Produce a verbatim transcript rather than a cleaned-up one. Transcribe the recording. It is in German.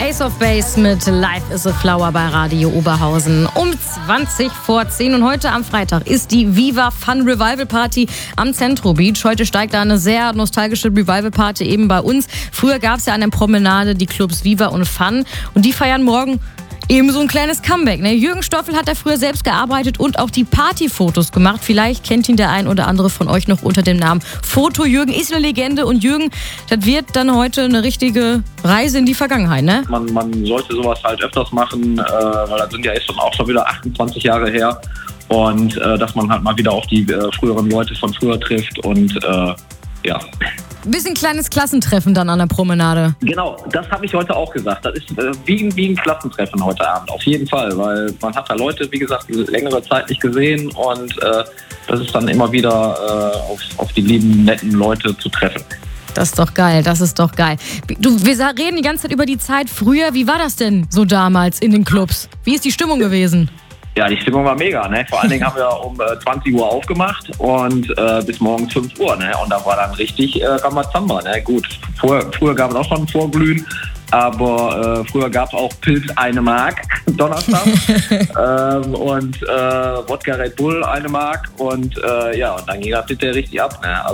Ace of Base mit Life is a Flower bei Radio Oberhausen um zwanzig vor zehn. Und heute am Freitag ist die Viva Fun Revival Party am Centro Beach. Heute steigt da eine sehr nostalgische Revival Party eben bei uns. Früher gab es ja an der Promenade die Clubs Viva und Fun und die feiern morgen eben so ein kleines Comeback. Ne? Jürgen Stoffel hat da früher selbst gearbeitet und auch die Partyfotos gemacht. Vielleicht kennt ihn der ein oder andere von euch noch unter dem Namen Foto Jürgen. Ist eine Legende und Jürgen, das wird dann heute eine richtige Reise in die Vergangenheit, ne? Man, man sollte sowas halt öfters machen, äh, weil das sind ja jetzt schon auch schon wieder achtundzwanzig Jahre her. Und äh, dass man halt mal wieder auch die äh, früheren Leute von früher trifft und äh, ja. Ein bisschen kleines Klassentreffen dann an der Promenade. Genau, das habe ich heute auch gesagt. Das ist äh, wie, wie ein Klassentreffen heute Abend, auf jeden Fall. Weil man hat da Leute, wie gesagt, längere Zeit nicht gesehen und äh, das ist dann immer wieder äh, auf, auf die lieben, netten Leute zu treffen. Das ist doch geil, das ist doch geil. Du, wir reden die ganze Zeit über die Zeit früher. Wie war das denn so damals in den Clubs? Wie ist die Stimmung gewesen? Ja, die Stimmung war mega, ne? Vor allen Dingen haben wir um äh, zwanzig Uhr aufgemacht und äh, bis morgens fünf Uhr, ne? Und da war dann richtig äh, Rambazamba, ne? Gut, vorher, früher gab es auch schon Vorglühen, aber äh, früher gab es auch Pilz eine Mark, Donnerstag, ähm, und äh, Wodka Red Bull eine Mark und äh, ja, und dann ging das bitte richtig ab, ne?